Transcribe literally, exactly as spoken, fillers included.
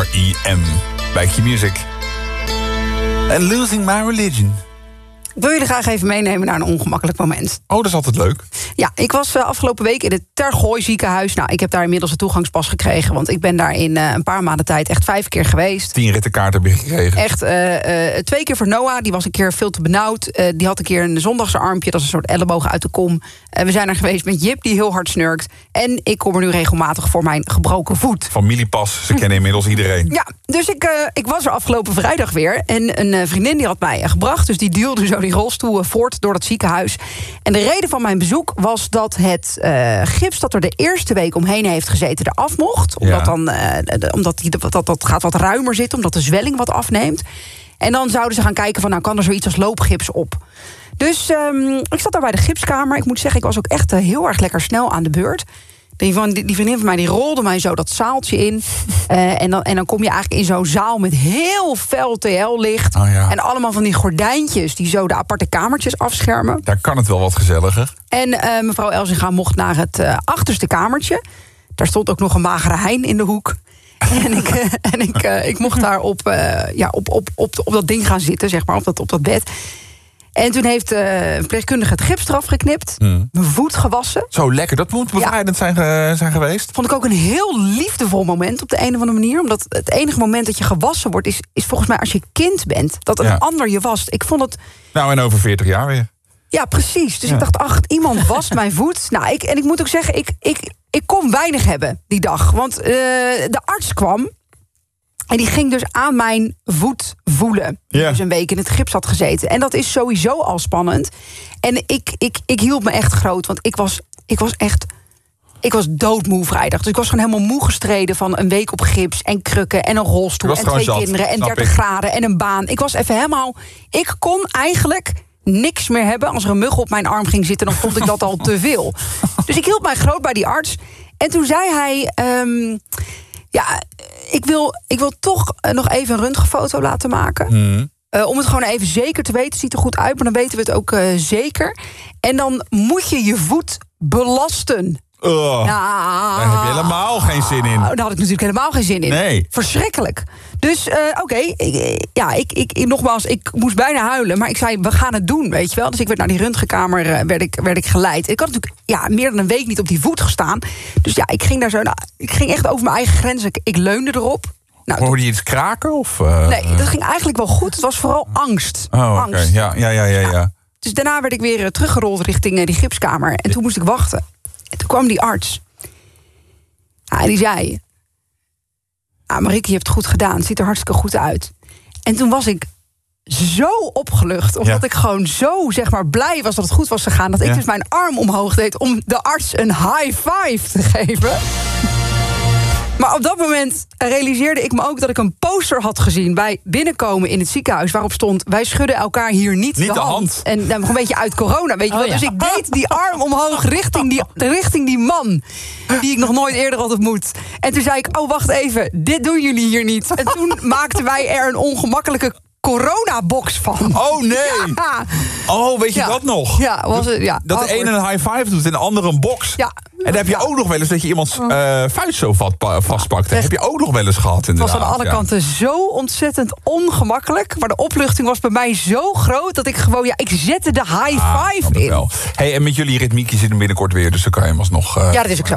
R E M. Bij Q-Music. And Losing My Religion. Ik wil jullie graag even meenemen naar een ongemakkelijk moment. Oh, dat is altijd leuk. Ja, ik was uh, afgelopen week in het Tergooi ziekenhuis. Nou, ik heb daar inmiddels een toegangspas gekregen. Want ik ben daar in uh, een paar maanden tijd echt vijf keer geweest. Tien rittenkaart heb je gekregen. Echt uh, uh, twee keer voor Noah. Die was een keer veel te benauwd. Uh, die had een keer een zondagse armpje. Dat is een soort elleboog uit de kom. Uh, we zijn er geweest met Jip, die heel hard snurkt. En ik kom er nu regelmatig voor mijn gebroken voet. Familiepas, ze kennen inmiddels iedereen. Ja, dus ik, uh, ik was er afgelopen vrijdag weer. En een uh, vriendin die had mij uh, gebracht. Dus die duwde zo die rolstoel uh, voort door het ziekenhuis. En de reden van mijn bezoek was dat het uh, gips dat er de eerste week omheen heeft gezeten eraf mocht. Omdat, Ja. dan, uh, de, omdat die, dat, dat gaat wat ruimer zitten, omdat de zwelling wat afneemt. En dan zouden ze gaan kijken van, nou, kan er zoiets als loopgips op? Dus um, ik zat daar bij de gipskamer. Ik moet zeggen, ik was ook echt uh, heel erg lekker snel aan de beurt. Die, van, die, die vriendin van mij die rolde mij zo dat zaaltje in. Uh, en, dan, en dan kom je eigenlijk in zo'n zaal met heel fel T L-licht. Oh ja. En allemaal van die gordijntjes die zo de aparte kamertjes afschermen. Daar kan het wel wat gezelliger. En uh, mevrouw Elzinga mocht naar het uh, achterste kamertje. Daar stond ook nog een magere hein in de hoek. En ik, uh, en ik, uh, ik mocht daar op, uh, ja, op, op, op, op dat ding gaan zitten, zeg maar, op dat, op dat bed. En toen heeft uh, een verpleegkundige het gips eraf geknipt. Hmm. Mijn voet gewassen. Zo lekker, dat moet bevrijdend zijn, uh, zijn geweest. Vond ik ook een heel liefdevol moment op de een of andere manier. Omdat het enige moment dat je gewassen wordt is, is volgens mij als je kind bent. Dat een Ja. ander je wast. Ik vond het... Nou, en over veertig jaar weer. Ja, precies. Dus Ja. ik dacht, ach, iemand wast mijn voet. Nou, ik, en ik moet ook zeggen, ik, ik, ik kon weinig hebben die dag. Want uh, de arts kwam en die ging dus aan mijn voet voelen. Die Ja. dus een week in het gips had gezeten. En dat is sowieso al spannend. En ik, ik, ik hield me echt groot, want ik was, ik was echt... Ik was doodmoe vrijdag. Dus ik was gewoon helemaal moe gestreden van een week op gips en krukken en een rolstoel Je was en twee gewoon zat, kinderen en snap dertig ik. graden en een baan. Ik was even helemaal... Ik kon eigenlijk niks meer hebben. Als er een mug op mijn arm ging zitten, dan vond ik dat al te veel. Dus ik hield mij groot bij die arts. En toen zei hij... Um, ja, ik wil, ik wil toch nog even een röntgenfoto laten maken. Hmm. Uh, om het gewoon even zeker te weten. Het ziet er goed uit, maar dan weten we het ook uh, zeker. En dan moet je je voet belasten. Uh, Nou, daar heb je helemaal geen zin in. daar had ik natuurlijk helemaal geen zin in. Nee. Verschrikkelijk. Dus uh, oké, okay, ja, ik, ik, ik, nogmaals, ik moest bijna huilen. Maar ik zei, we gaan het doen, weet je wel. Dus ik werd naar die röntgenkamer uh, werd ik, werd ik geleid. Ik had natuurlijk ja, meer dan een week niet op die voet gestaan. Dus ja, ik ging daar zo, nou, ik ging echt over mijn eigen grenzen. Ik, ik leunde erop. Nou, Hoorde je iets kraken? Of, uh, nee, dat ging eigenlijk wel goed. Het was vooral angst. Oh, oké. Angst. Ja, ja, ja, ja, ja. Dus daarna werd ik weer uh, teruggerold richting uh, die gipskamer. En toen moest ik wachten. En toen kwam die arts. Ja, en die zei... Ah, Marieke, je hebt het goed gedaan. Het ziet er hartstikke goed uit. En toen was ik zo opgelucht. Omdat Ja. ik gewoon zo, zeg maar, blij was dat het goed was gegaan. Dat ik Ja. dus mijn arm omhoog deed om de arts een high five te geven. Maar op dat moment realiseerde ik me ook dat ik een poster had gezien bij binnenkomen in het ziekenhuis, waarop stond: wij schudden elkaar hier niet, Niet de, de hand. hand. En dan nog een beetje uit corona, weet je Oh, wel. ja. Dus ik deed die arm omhoog richting die, richting die man die ik nog nooit eerder had ontmoet. En toen zei ik: oh, wacht even, dit doen jullie hier niet. En toen maakten wij er een ongemakkelijke coronabox van. Oh, nee. Ja, Oh, weet je Ja. dat nog? ja, was het, ja. Dat de awkward. ene een high five doet en de andere een box. Ja. En dan heb je ook nog wel eens dat je iemands uh, vuist zo vat, pa- vastpakt. Dat echt. heb je ook nog wel eens gehad, Het inderdaad. was aan alle ja. kanten zo ontzettend ongemakkelijk. Maar de opluchting was bij mij zo groot dat ik gewoon... ja, ik zette de high Ah, five snap ik in. wel. Hey, en met jullie ritmiekje zitten binnenkort weer, dus dan kan je hem alsnog... Uh, Ja, dat is ook zo.